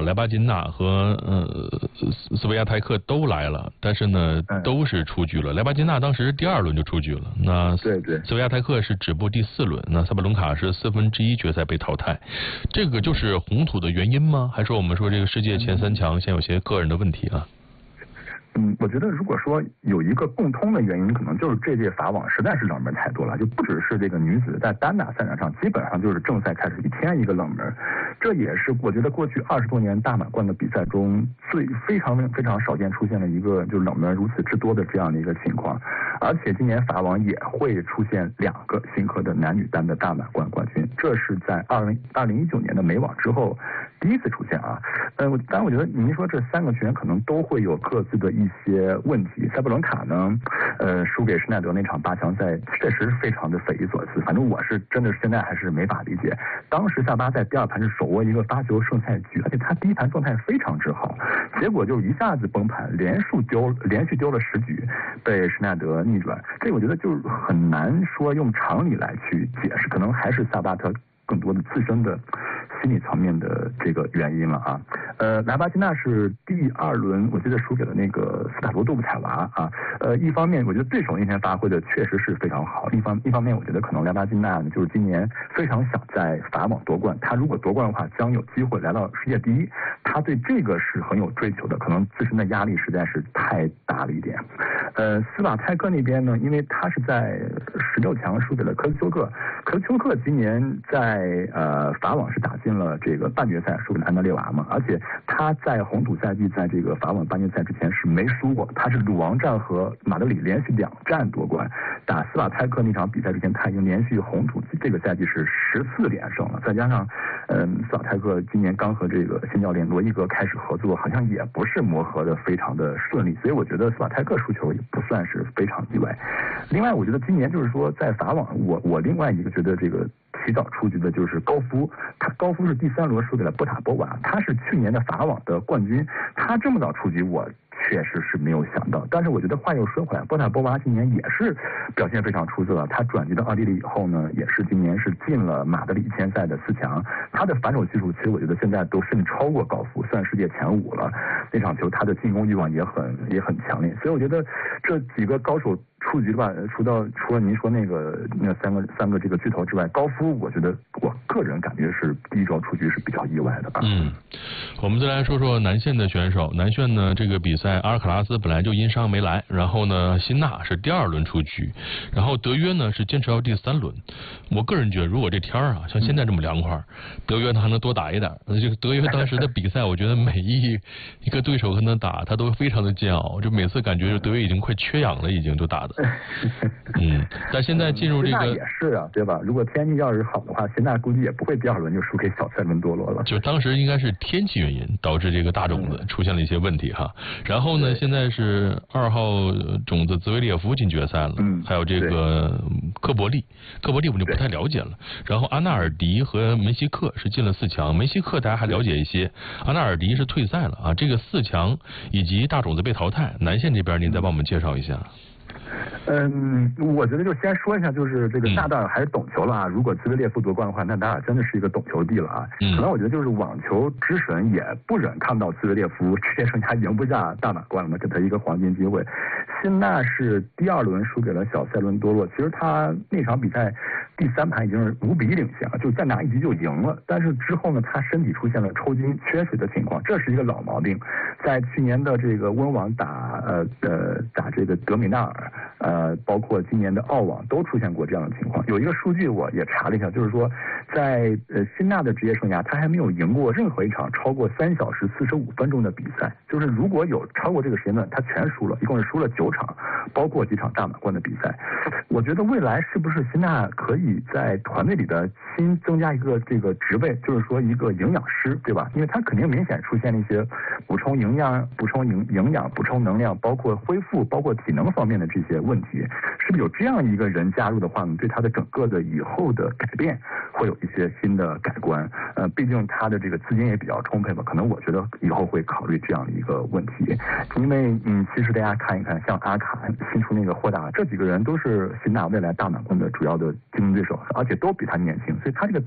莱巴金娜和斯维亚泰克都来了，但是呢都是出局了。莱巴金娜当时第2轮就出局了，那斯维亚泰克是止步第4轮，那萨巴伦卡是1/4决赛被淘汰。这个就是红土的原因吗？还是我们说这个世界前3强现在有些个人的问题啊？ 我觉得如果说有一个共通的原因，可能就是这届法网实在是冷门太多了，就不只是这个女子在单打赛场上，基本上就是正赛开始一天一个冷门，这也是我觉得过去20多年大满贯的比赛中非常少见出现了一个就冷门如此之多的这样的一个情况。而且今年法网也会出现2个新科的男女单的大满贯冠军，这是在2019年的美网之后第一次出现啊。当然我觉得您说这3个球员可能都会有各自的一些问题。塞布伦卡呢，输给施耐德那场8强赛确实是非常的匪夷所思，反正我是真的现在还是没法理解。当时萨巴在第2盘是手握一个8球胜赛局，而且他第1盘状态非常之好，结果就一下子崩盘，连续丢了10局，被施耐德逆转。这我觉得就是很难说用常理来去解释，可能还是萨巴特更多的自身的心理层面的这个原因了啊。莱巴金娜是第2轮我记得输给了那个斯塔罗杜布采娃啊。一方面我觉得对手那天发挥的确实是非常好，一方面我觉得可能莱巴金娜呢就是今年非常想在法网夺冠，他如果夺冠的话将有机会来到世界第1，他对这个是很有追求的，可能自身的压力实在是太大了一点。斯瓦泰克那边呢，因为他是在16强输给了科斯丘克今年在法网是打进了这个半决赛，输给了安德烈娃嘛，而且他在红土赛季在这个法网半决赛之前是没输过，他是鲁王战和马德里连续2战夺冠。打斯瓦泰克那场比赛之前，他已经连续红土这个赛季是14连胜了，再加上斯瓦泰克今年刚和这个新教练罗伊格开始合作，好像也不是磨合的非常的顺利，所以我觉得斯瓦泰克输球也不算是非常意外。另外我觉得今年就是说在法网我另外一个觉得这个提早出局的就是高夫是第3轮输给了波塔波娃，他是去年的法网的冠军，他这么早出局我确实是没有想到。但是我觉得话又说回来，波塔波娃今年也是表现非常出色，他转局到奥地利以后呢，也是今年是进了马德里1000赛的4强，他的反手技术其实我觉得现在都甚至超过高夫，算世界前5了。那场球他的进攻欲望也很强烈，所以我觉得这几个高手出局吧，除了您说那三个这个巨头之外，高夫我觉得我个人感觉是第1周出局是比较意外的吧。 我们再来说说男线的选手。男线呢，这个比赛阿尔卡拉斯本来就因伤没来，然后呢辛纳是第2轮出局，然后德约呢是坚持到第3轮。我个人觉得如果这天啊像现在这么凉快，德约他还能多打一点。这个德约当时的比赛我觉得每一个对手跟他打他都非常的煎熬，就每次感觉德约已经快缺氧了，已经就打的。但现在进入这个也是啊，对吧？如果天气要是好的话，现在估计也不会第2轮就输给小塞伦多罗了。 就当时应该是天气原因导致这个大种子出现了一些问题哈。然后呢，现在是2号种子兹维列夫进决赛了，还有这个科伯利我们就不太了解了。然后阿纳尔迪和梅西克是进了4强，梅西克大家还了解一些，阿纳尔迪是退赛了啊。这个4强以及大种子被淘汰，男线这边您再帮我们介绍一下。 我觉得就先说一下，就是这个纳达尔还是懂球了啊。如果兹维列夫夺冠的话，纳达尔真的是一个懂球帝了啊。可能我觉得就是网球之神也不忍看到兹维列夫职业生涯赢不下大满贯了，给他一个黄金机会。辛纳是第2轮输给了小塞伦多洛，其实他那场比赛第3盘已经是5-1领先了，就再拿1局就赢了。但是之后呢，他身体出现了抽筋缺水的情况，这是一个老毛病。在去年的这个温网打这个德米纳尔，包括今年的澳网都出现过这样的情况。有一个数据我也查了一下，就是说在辛纳的职业生涯，他还没有赢过任何一场超过3小时45分钟的比赛。就是如果有超过这个时间段，他全输了，一共是输了9场，包括几场大满贯的比赛。我觉得未来是不是辛纳可以在团队里的新增加一个这个职位，就是说一个营养师，对吧？因为他肯定明显出现了一些补充营养、补充能量，包括恢复、包括体能方面的这些问题。是不是有这样一个人加入的话呢，对他的整个的以后的改变会有一些新的改观？毕竟他的这个资金也比较充沛吧，可能我觉得以后会考虑这样的一个问题。因为其实大家看一看，像阿卡、新出那个霍达，这几个人都是辛纳未来大满贯的主要的竞争对手，而且都比他年轻，所以他这个